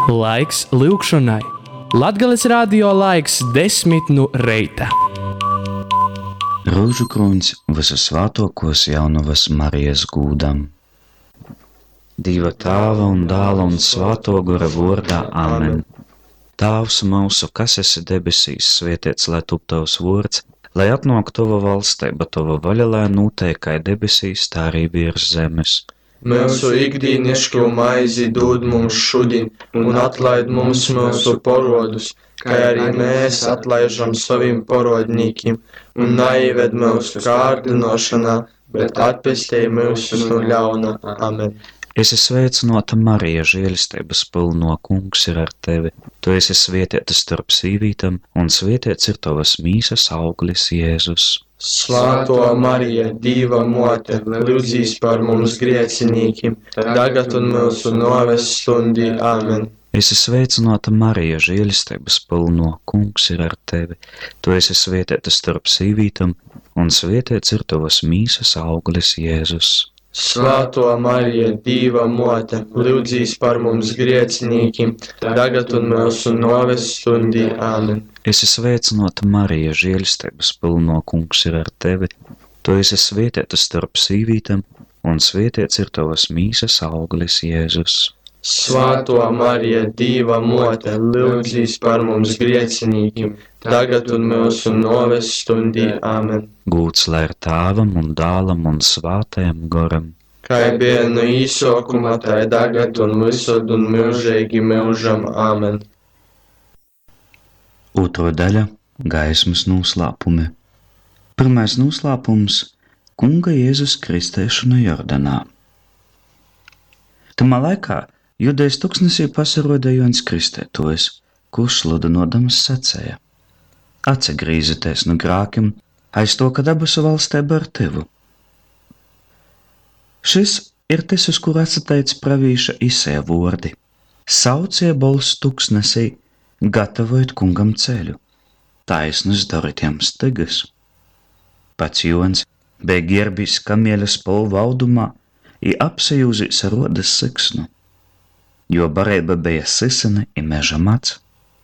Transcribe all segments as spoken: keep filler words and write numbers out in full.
Laiks lūgšanai. Latgales radio laiks desmit no reita. Rūžu kruņš visasvētākos jaunavas Marijas gūdam. Dieva Tēva un Dēla un Svētā gara vārdā. Amen. Tēvs mūsu, kas esi debesīs, svētīts lai top tavs vārds, lai atnāk tava valstība, tava vaļa, lai notiek kā debesīs, tā arī virs zemes. Mūsu ikdienišķo maizi dod mums šodien, un atlaid mums mūsu parodus, kā arī mēs atlaižam saviem parodnīkiem, un neieved mūsu kārdinošanā, bet atpestī mūsu no ļauna. Amen. Esi sveicināta Marija, žēlistības pilno, Kungs ir ar tevi. Tu esi svētīta starp sīvītam, un svētīts ir tavas mīsas auglis Jēzus. Svāto Marija, Dieva mote, lūdzīs par mums griecinīkiem, tagad un mūsu noves stundī. Amen. Esi sveicināta Marija, žēlistības pilno, Kungs ir ar tevi. Tu esi svētīta starp sīvītam, un svētīts ir tavas mīsas auglis Jēzus. Svāto Marija, Dieva mote, lūdzīs par mums griecinīkiem, tagad un mūsu noves stundī. Amen. Esi sveicināta Marija, žēlistības pilno, Kungs ir ar tevi. Tu esi svētīta starp sīvītam, un svētīts ir tavas mīsas auglis Jēzus. Svāto Marija, Dieva mote, lūdzīs par mums griecinīkiem, tagad un mūsu noves stundī. Amen. Gūts lai ir Tēvam un Dēlam un Svētajam garam. Kā bija no īsākuma, tā tagad un visur un mūžīgi mūžam. Amen. Otro daļa – gaismas noslēpumi. Pirmais noslēpums – Kunga Jēzus kristēšana Jordanā. Tamā laikā Judejas tuksnesī pasiroda Joņs Kristētojs, kurš sludinodams sacēja: Atsagrīzieties no grākiem, aiz to, ka debesu valstība ar tevu. Šis ir tas, uz kuru atsateic pravīša Isēja vordi. Saucie bols tuksnesī, gatavojot kungam ceļu, taisnus dariet jam stegas. Pats Jons bija ģērbis kamieļa spolvu audumā i apsajūzīs ar rodas siksnu, jo barība bija sisene i meža mats.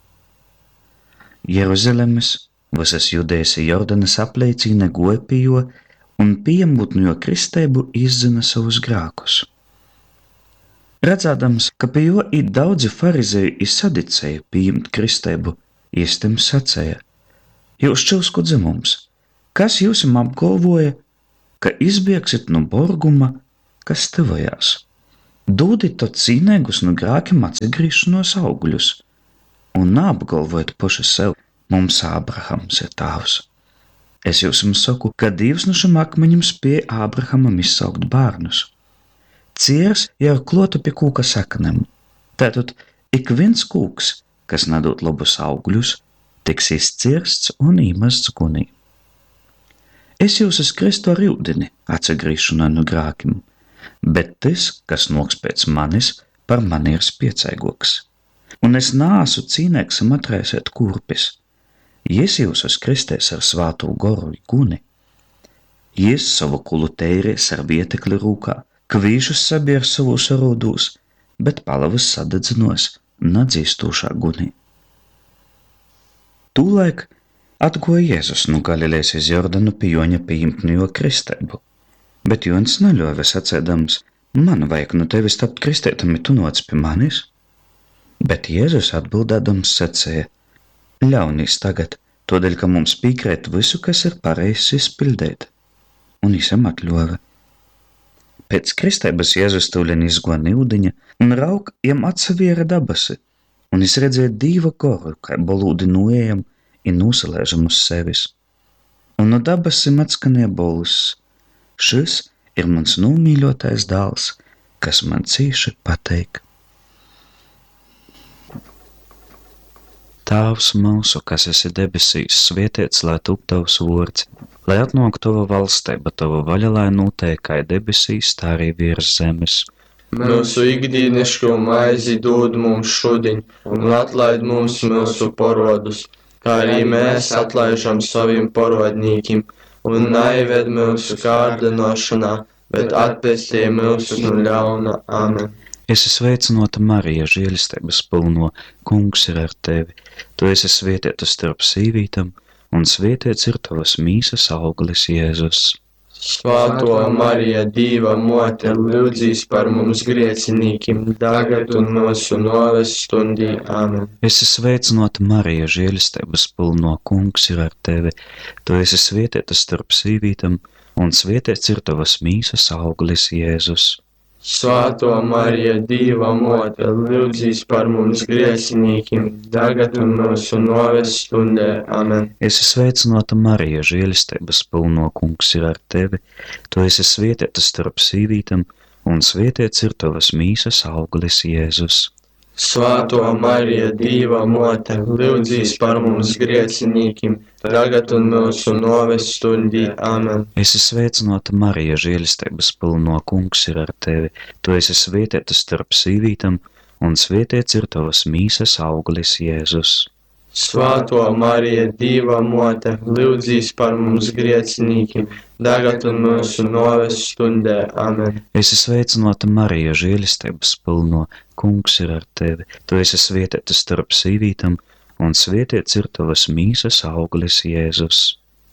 Jeruzalemes, visas Judejas i Jordanas apleicīne goja pie jo un pieņemot no jo kristeibu izzina savus grākus. Redzādams, ka pie jo i daudzi farizēju i sadicēju pieņemt kristeibu, īstim sacēja: Jūs čilsku dzimums, kas jūsim apgalvoja, ka izbiegsit no borguma, kas tuvojās? Dūdit to cīnēgus no grākiem atsagrīšanos augļus, un neapgalvojat paši sev, mums Ābrahams ir tāvs. Es jums saku, ka Dievs no šim akmeņam spēja Ābrahamam izsaukt bērnus. Ciers jau ir klota pie kūka saknēm. Tātad ik viens kūks, kas nedod labus augļus, tiks izcirsts un īmests gunī. Es jūs es kristu ar ūdeni atsagrīšanai no grākiem, bet tas, kas noks pēc manis, par mani ir spiecaigoks. Un es nāsu cīnēksam atraisēt kurpis. Jis jūs es kristēs ar svātu goru i guni. Jis savu kulu teirēs ar vietekli rūkā, kvīšus sabier savus arūdūs, bet palavas sadedzinos nadzīstūšā gunī. Tūlaik atgoja Jēzus no Galilejas iz Jordanu pie Joņa pieņemt no jo kristeibu, bet Joņs neļova sacēdams: Man vajag no tevis tapt kristētam, ja tu noc pie manis? Bet Jēzus atbildēdams sacēja: Ļaunīs tagad, todēļ, ka mums pīkrēt visu, kas ir pareizs izpildēt. Un visam atļova. Pēc kristeibas Jēzus tūlien izgoja ūdeņa un rauk jam atsaviera dabasi, un es redzēju Dīva goru, kā bolūdi nuējam i nūsalēžam uz sevis. Un no dabasim atskanēja bolis: Šis ir mans nūmīļotais dēls, kas man cīši pateik. Tēvs mūsu, kas esi debesīs, svētīts lai top tavs vārds, lai atnāk tava valstība, tava vaļa, lai notiek kā debesīs, tā arī virs zemes. Mūsu ikdienišķo maizi dod mums šodien, un atlaid mums mūsu parodus, kā arī mēs atlaižam saviem parodnīkiem, un neieved mūsu kārdinošanā, bet atpestī mūsu no ļauna. Amen. Esi sveicināta, Marija, žēlistības pilno, Kungs ir ar tevi. Tu esi svētīta starp sīvītam, un svētīts ir tavas mīsas auglis, Jēzus. Svētā Marija, Dieva mote, lūdzīs par mums griecinīkim, tagad un mūsu nāves stundī. Amen. Esi sveicināta, Marija, žēlistības pilno, Kungs ir ar tevi. Tu esi svētīta starp sīvītam, un svētīts ir tavas mīsas auglis, Jēzus. Svētā Marija, Dieva mote, lūdzīs par mums griecinīkim, tagad un mūsu nāves stundē. Amen. Esi sveicināta, Marija, žēlistības pilno, Kungs ir ar tevi. Tu esi svētīta starp sīvītam, un svētīts ir tavas mīsas auglis, Jēzus. Svētā Marija, Dieva mote, lūdzīs par mums griecinīkim, tagad un mūsu nāves stundī. Amen. Esi sveicināta, Marija, žēlistības pilno, Kungs ir ar tevi. Tu esi svētīta starp sīvītam, un svētīts ir tavas mīsas auglis, Jēzus. Svētā Marija, Dieva mote, lūdzīs par mums griecinīkim, tagad un mūsu nāves stundē. Amen. Esi sveicināta, Marija, žēlistības pilno, Kungs ir ar tevi. Tu esi svētīta starp sīvītam, un svētīts ir tavas mīsas auglis, Jēzus.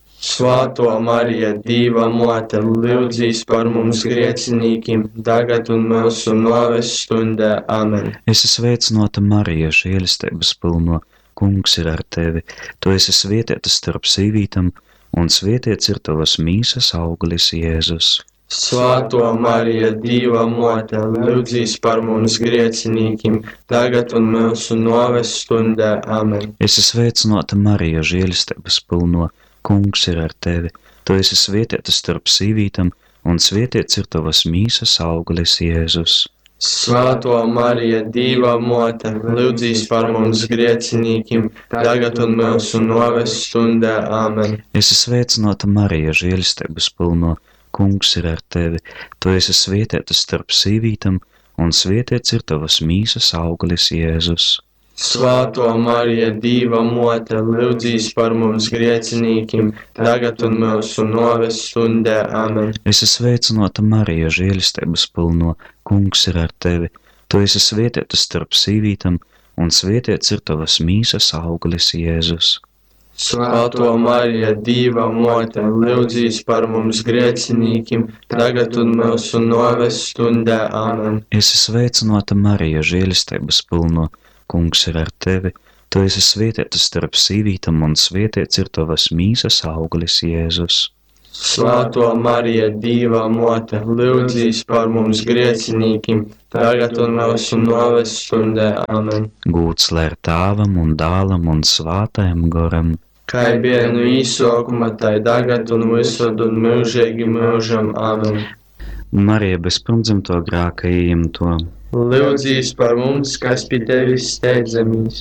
Svētā Marija, Dieva mote, lūdzīs par mums griecinīkim, tagad un mūsu nāves stundē. Amen. Esi sveicināta, Marija, žēlistības pilno, Kungs ir ar tevi. Tu esi svētīta starp sīvītam, un svētīts ir tavas mīsas auglis, Jēzus. Svētā Marija, Dieva mote, lūdzīs par mums griecinīkim, tagad un mūsu nāves stundē. Amen. Esi sveicināta, Marija, žēlistības pilno, Kungs ir ar tevi. Tu esi svētīta starp sīvītam, un svētīts ir tavas mīsas auglis, Jēzus. Svētā Marija, Dieva mote, lūdzīs par mums griecinīkim, tagad un mūsu nāves stundē. Amen. Esi sveicināta, Marija, žēlistības pilno, Kungs ir ar tevi. Tu esi svētīta starp sīvītam, un svētīts ir tavas mīsas auglis, Jēzus. Svētā Marija, Dieva mote, lūdzīs par mums griecinīkim, tagad un mūsu nāves stundē. Amen. Esi sveicināta, Marija, žēlistības pilno, Kungs ir ar tevi. Tu esi svētīta starp sīvītam, un svētīts ir tavas mīsas auglis, Jēzus. Svētā Marija, Dieva mote, lūdzīs par mums griecinīkim, tagad un mūsu nāves stundē. Amen. Esi sveicināta, Marija, žēlistības pilno, Kungs ir ar tevi. Tu esi svētīta starp sīvītam, un svētīts ir tavas mīsas auglis, Jēzus. Svētā Marija, Dieva mote, lūdzīs par mums griecinīkim, tagad un mūsu nāves stundē. Amen. Gūts lai ir Tēvam un Dēlam un Svētajam Garam. Kā bija no īsākuma, tā tagad un visur un mūžīgi mūžam. Amen. Marija bez pirmdzimto grēka ieņemto. Lūdzīs par mums, kas pie tevis steidzamies.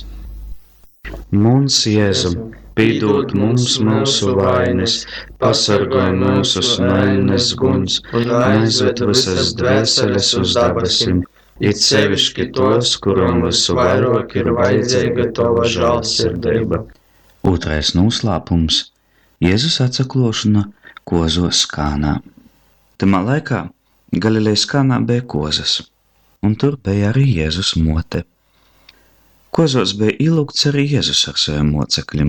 Mums, Jēzum, piedod mums mūsu vainas, pasargāj mūsus nainas guns un aizved visas dvēseles uz dabasim, it sevišķi tos, kuram visu vairāk ir vajadzīga tava žēlsirdība. Otrais noslēpums – Jēzus atseklošana kozos Kānā. Tamā laikā Galilejas Kānā bija kozas, un tur bija arī Jēzus mote. Kozos bija ielūgts arī Jēzus ar saviem mocekļiem.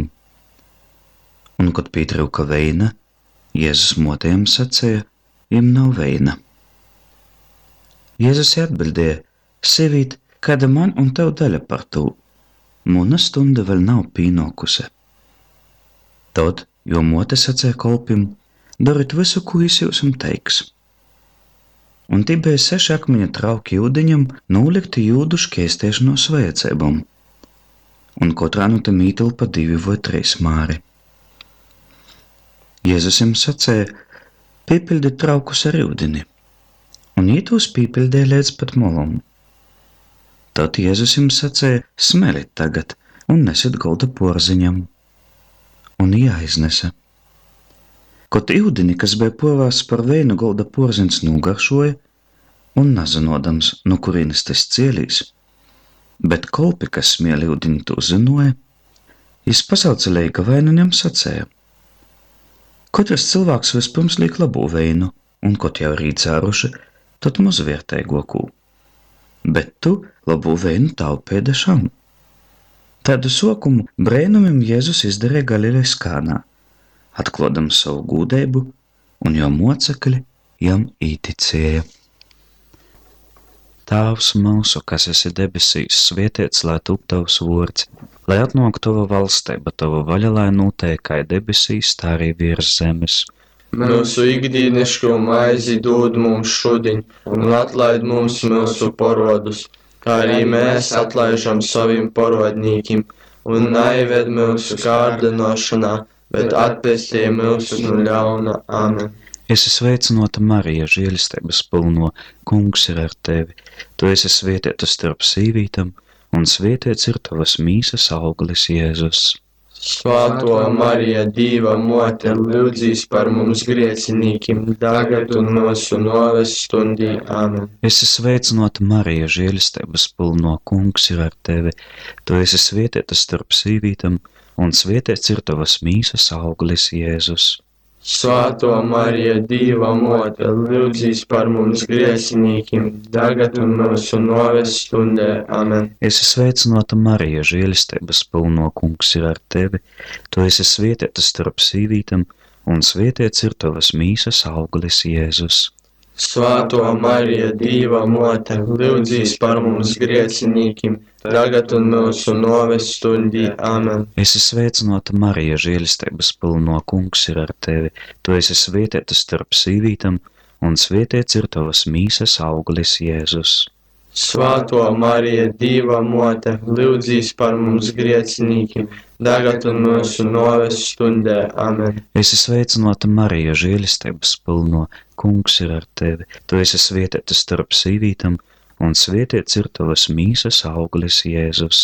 Un, kad pietrūka veina, Jēzus motējiem sacīja, jiem nav veina. Jēzus atbildēja, sievīt, kāda man un tev daļa par to, muna stunda vēl nav pienākusi. Tad, jo mote sacīja kalpim, dariet visu, ko es jums teiks. Un tī bija seši akmeņa trauki jūdeņam, nolikti jūdu šķēstēšanos vajadzībām. Un katrā no tiem ietilpa divi vai trīs māri. Jēzus jiem sacīja, piepildiet traukus ar ūdeni, un viņi tos piepildīja līdz pat molam. Tad Jēzus jiem sacīja, smelit tagad un nesiet galda porziņam, un viņi aiznesa. Kaut ūdeni, kas bija povāsts par veinu, galda porziņš nogaršoja, un nezinodams, no kurienes tas cielīs, bet kolpi, kas smieli ūdeni, to zinoja, jis pasauca leika veinu un jam sacēja. Katrs cilvēks vispirms liek labo veinu, un, kad jau ir īcāruši, tad mazvērtēgokū. bet tu labu veinu taupēda šam. Tādu sokumu brēnumim Jēzus izdarīja Galilejas Kānā, atklādam savu gūdeibu, un jo mocekļi jam īticēja. Tēvs mūsu, kas esi debesīs, svētīts lai top tavs vārds, lai atnāk tava valstība, tava vaļa, lai notiek kā debesīs, tā arī virs zemes. Mūsu ikdienišķo maizi dod mums šodien, un atlaid mums mūsu parodus, kā arī mēs atlaižam saviem parodnīkiem, un neieved mūsu kārdināšanā, bet atpestī mūsu no ļauna. Amen. Esi sveicināta Marija, žēlistības pilno, Kungs ir ar tevi. Tu esi svētīta starp sīvītam, un svētīts ir tavas mīsas auglis Jēzus. Svētā Marija, Dieva mote, lūdzīs par mums grēciniekiem, tagad un mūsu nāves stundī. Amen. Esi sveicināta Marija, žēlistības pilno, Kungs ir ar tevi. Tu esi svētīta starp sīvītam, un svētīts ir tavas mīsas auglis Jēzus. Svētā Marija, Dieva mote, lūdzīs par mums grēciniekiem, tagad un mūsu nāves stundē. Amen. Esi sveicināta Marija, žēlistības pilno, Kungs ir ar tevi. Tu esi svētīta starp sīvītam, un svētīts ir tavas mīsas auglis Jēzus. Svētā Marija, Dieva mote, lūdzīs par mums grēciniekiem, tagad un mūsu nāves stundī. Amen. Esi sveicināta Marija, žēlistības pilno, Kungs ir ar tevi. Tu esi svētīta starp sīvītam, un svētīts ir tavas mīsas auglis Jēzus. Svētā Marija, Dieva mote, lūdzīs par mums grēciniekiem, tagad un mūsu nāves stundē. Amen. Esi sveicināta Marija, žēlistības pilno, Kungs ir ar tevi. Tu esi svētīta starp sīvītam, un svētīts ir tavas mīsas auglis Jēzus.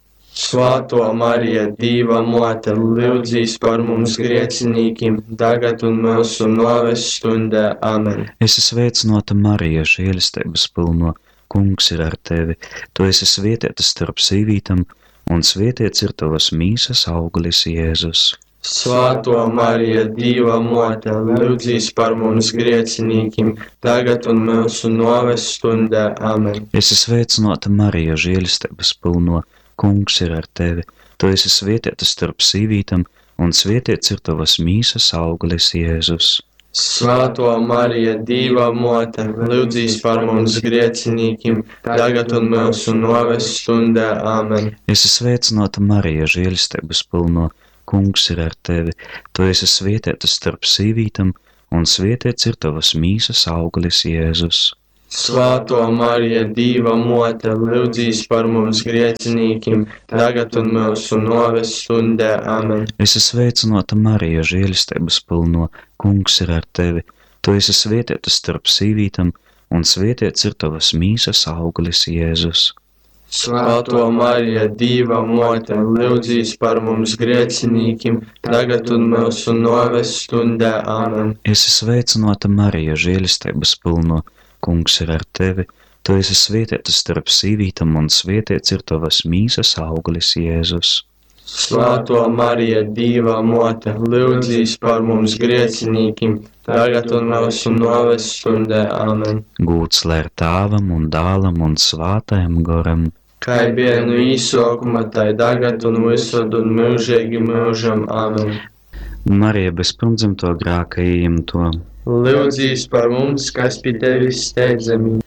Svētā Marija, Dieva mote, lūdzīs par mums grēciniekiem, tagad un mūsu nāves stundē. Amen. Esi sveicināta Marija, žēlistības pilno, Kungs ir ar tevi. Tu esi svētīta starp sīvītam, un svētīts ir tavas mīsas auglis Jēzus. Svētā Marija, Dieva mote, lūdzīs par mums grēciniekiem, tagad un mūsu nāves stundē. Amen. Esi sveicināta Marija, žēlistības pilno, Kungs ir ar tevi. Tu esi svētīta starp sīvītam, un svētīts ir tavas mīsas auglis Jēzus. Svētā Marija, Dieva mote, lūdzīs par mums grēciniekiem, tagad un mūsu nāves stundē. Amen. Esi sveicināta Marija, žēlistības pilno, Kungs ir ar tevi. Tu esi svētīta starp sīvītam, un svētīts ir tavas mīsas auglis Jēzus. Svētā Marija, Dieva mote, lūdzīs par mums grēciniekiem, tagad un mūsu nāves stundē. Amen. Esi sveicināta Marija, žēlistības pilno, Kungs ir ar tevi. Tu esi svētīta starp sīvītam, un svētīts ir tavas mīsas auglis Jēzus. Svētā Marija, Dieva mote, lūdzīs par mums grēciniekiem, tagad un mūsu nāves stundē. Amen. Esi sveicināta Marija, žēlistības pilno, Kungs ir ar tevi. Tu esi svētīta starp sīvītam, un svētīts ir tavas mīsas auglis Jēzus. Svētā Marija, Dieva mote, lūdzīs par mums grēciniekiem, tagad un mūsu nāves stundē. Amen. Gūts lai ir Tēvam un Dēlam un Svētajam Garam. Kā bija no īsākuma, tā tagad un visur un mūžīgi mūžam. Amen. Marija bez pirmdzimto grēka ieņemto. Lūdzīs par mums, kas pie tevis steidzami.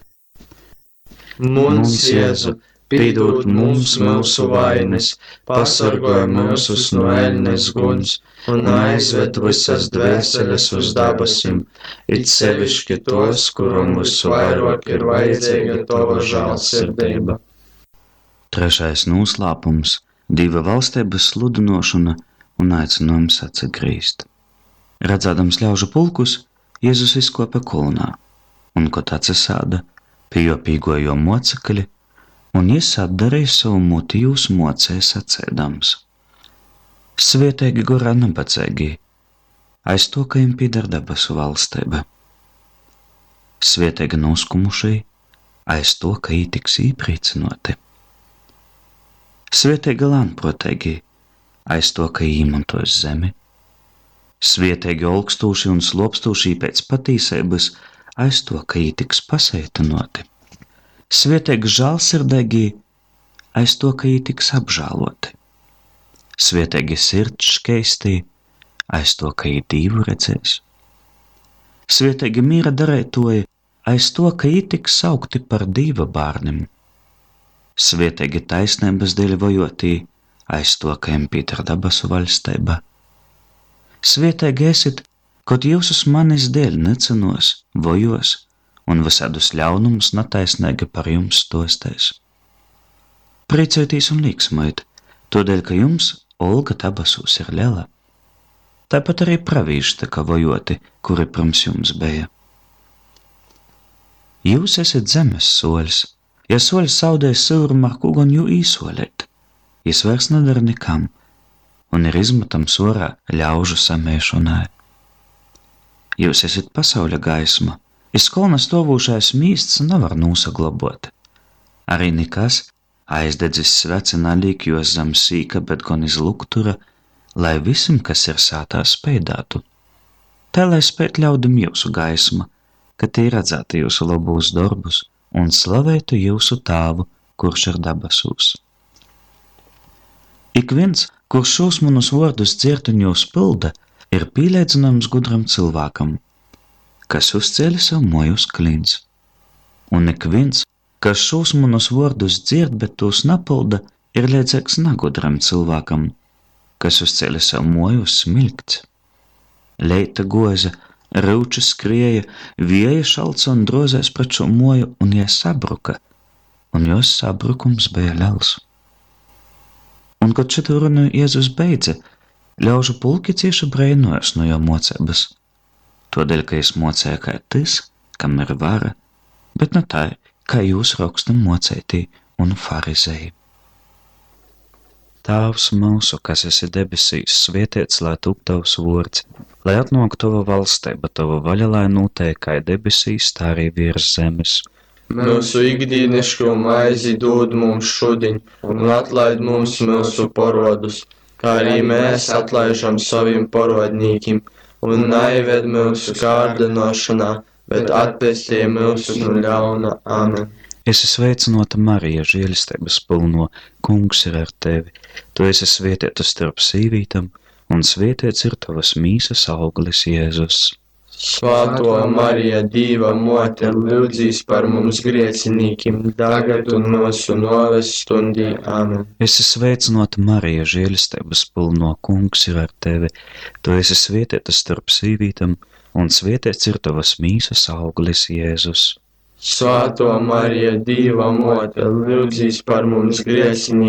Mums, Jēzu, piedod mums mūsu vainas, pasargāj mūsus no ēļnes guns un aizved visas dvēseles uz dabasim, it sevišķi tos, kuram visvairāk ir vajadzīga tava žēlsirdība. Trešais noslēpums – Dieva valstības sludinošana un aicinājums atsagrīzt. Redzēdams ļaužu pulkus, Jēzus izkopa kolnā, un, kad atsasāda, pie jo pīgojo mocekļi, un Jēzus atdarīja savu muti jūs mocēja sacēdams. Svētīgi gorā nabadzēgi, aiz to, ka jim pīdar debesu valstība. Svētīgi noskumušai, aiz to, ka jī tiks īprīcinoti. Svētīgi lānprotīgi, aiz to, ka jī mantos zemi. Svētīgi augstūši un slopstūši pēc patīsības, aiz to, ka jī tiks paseitinoti. Svietīgi žālsirdīgi aiz to, ka viņi tiks apžāloti. Svietīgi sirds škeistī aiz to, ka viņi Dīvu redzēs. Svietīgi mīra darētoji aiz to, ka viņi tiks saukti par Dīva bārnim. Svietīgi taisnības dēļ vojotī aiz to, ka jiem pīter dabasu valsteiba. Svietīgi esit, kaut jūs uz manis dēļ necenos, vojos un visādus ļaunumus nataisnīgi par jums stostēs. Priecājieties un līksmojiet, todēļ, ka jums olga dabasūs ir liela. Tāpat arī pravīši tā kā vojoti, kuri pirms jums bija. Jūs esat zemes soļs, ja soļs saudē silrumu ar kūgon jū īsolēt, jis vairs nedara nekam un ir izmetams orā ļaužu samēšanai. Jūs esat pasauļa gaisma, iz kolna stovūšais mīsts nevar nūsaglabot. Arī nekas aizdedzis sveci nalīk jūs zem sīka, bet gan iz luktura, lai visam, kas ir sātā, speidātu. Tā, lai spēt ļaudam jūsu gaisma, ka tī redzētu jūsu labūs darbus un slavētu jūsu tāvu, kurš ir dabasūs. Ik viens, kurš šos manus vārdus dzird un jūs pilda, ir pīlēdzinājums gudram cilvēkam, kas uzceļ sev mojus klīns. Un ik viens, kas šos manus vārdus dzird, bet tos napilda, ir līdzīgs negudram cilvēkam, kas uzceļ sev mojus smilkts. Leita goza, rauči skrieja, vieja šalca un drozēs pret šo moju, un jai sabruka, un jos sabrukums bija liels. Un, kad šitu runu Jēzus beidza, ļaužu pulki cieši breinojas no jo mocības. Todēļ, ka jis mocēja kā tas, kam ir vara, bet ne tā, kā jūs rakstam mocētī un farizēji. Tāvs mūsu, kas esi debesīs, svētīts, lai top tavs vārds, lai atnāk tava valstība, tava vaļa, lai notiek kā debesīs, tā arī virs zemes. Mūsu ikdienišķo maizi dod mums šodien, un atlaid mums mūsu parodus, kā arī mēs atlaižam saviem parodnīkim, un neieved mūsu kārdinošanā, bet atpestī mūsu no ļauna. Amen. Esi sveicināta Marija, žēlistības pilno, Kungs ir ar tevi. Tu esi svētīta starp sīvītam, un svētīts ir tavas mīsas auglis Jēzus. Svāto Marija, Dīva mote, lūdzīs par mums griecinīkim, tagad un mūsu noves stundī. Amen. Esi sveicināta Marija, žēlistības pilno, Kungs ir ar tevi. Tu esi svētīta starp sīvītam, un svētīts ir tavas mīsas auglis Jēzus. Svāto Marija, Dīva mote, lūdzīs par mums griecinīkim,